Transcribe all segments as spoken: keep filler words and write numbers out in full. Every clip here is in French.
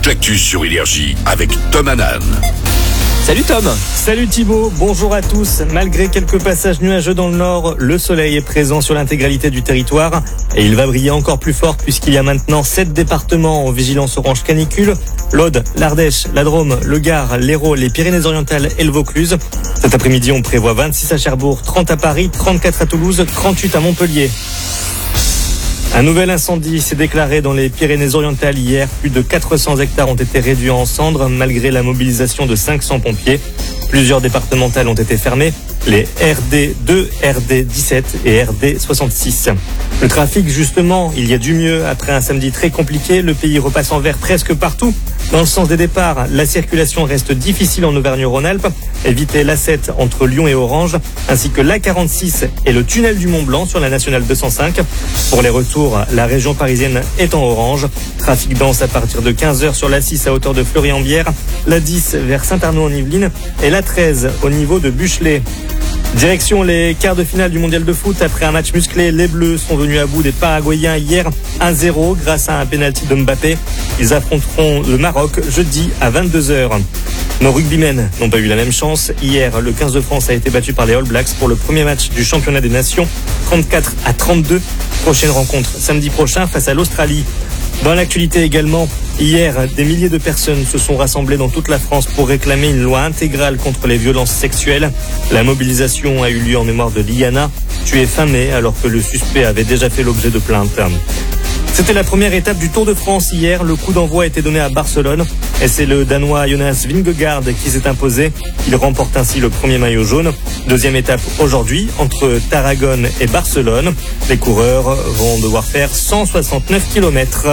toute l'actu sur Énergie avec Tom Hanan. Salut Tom. Salut Thibaut, bonjour à tous. Malgré quelques passages nuageux dans le nord, le soleil est présent sur l'intégralité du territoire et il va briller encore plus fort puisqu'il y a maintenant sept départements en vigilance orange canicule: l'Aude, l'Ardèche, la Drôme, le Gard, l'Hérault, les Pyrénées-Orientales et le Vaucluse. Cet après-midi, on prévoit vingt-six à Cherbourg, trente à Paris, trente-quatre à Toulouse, trente-huit à Montpellier. Un nouvel incendie s'est déclaré dans les Pyrénées-Orientales hier. Plus de quatre cents hectares ont été réduits en cendres malgré la mobilisation de cinq cents pompiers. Plusieurs départementales ont été fermées, les R D deux, R D dix-sept et R D soixante-six. Le trafic, justement, il y a du mieux. Après un samedi très compliqué, le pays repasse en vert presque partout. Dans le sens des départs, la circulation reste difficile en Auvergne-Rhône-Alpes. Évitez l'A sept entre Lyon et Orange, ainsi que l'A quarante-six et le tunnel du Mont-Blanc sur la nationale deux cent cinq. Pour les retours, la région parisienne est en orange. Trafic dense à partir de quinze heures sur l'A six à hauteur de Fleury-en-Bière, l'A dix vers Saint-Arnaud-en-Yvelines et l'A treize au niveau de Buchelet. Direction les quarts de finale du mondial de foot. Après un match musclé, les Bleus sont venus à bout des Paraguayens hier un zéro grâce à un pénalty de Mbappé. Ils affronteront le Maroc jeudi à vingt-deux heures. Nos rugbymen n'ont pas eu la même chance. Hier, le quinze de France a été battu par les All Blacks pour le premier match du championnat des nations, trente-quatre à trente-deux. Prochaine rencontre samedi prochain face à l'Australie. Dans l'actualité également, hier, des milliers de personnes se sont rassemblées dans toute la France pour réclamer une loi intégrale contre les violences sexuelles. La mobilisation a eu lieu en mémoire de Liana, tuée fin mai alors que le suspect avait déjà fait l'objet de plaintes. C'était la première étape du Tour de France hier. Le coup d'envoi a été donné à Barcelone et c'est le Danois Jonas Vingegaard qui s'est imposé. Il remporte ainsi le premier maillot jaune. Deuxième étape aujourd'hui entre Tarragone et Barcelone. Les coureurs vont devoir faire cent soixante-neuf kilomètres.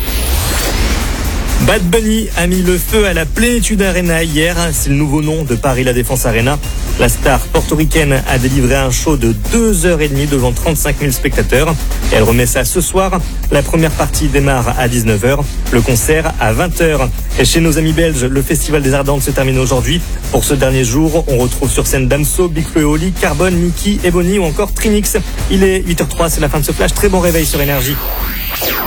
Bad Bunny a mis le feu à la Plénitude Arena hier. C'est le nouveau nom de Paris La Défense Arena. La star portoricaine a délivré un show de deux heures trente devant trente-cinq mille spectateurs. Et elle remet ça ce soir. La première partie démarre à dix-neuf heures. Le concert à vingt heures. Et chez nos amis belges, le Festival des Ardentes se termine aujourd'hui. Pour ce dernier jour, on retrouve sur scène Damso, Big Flo et Oli, Carbone, Mickey, Ebony ou encore Trinix. Il est huit heures zéro trois, c'est la fin de ce flash. Très bon réveil sur Énergie.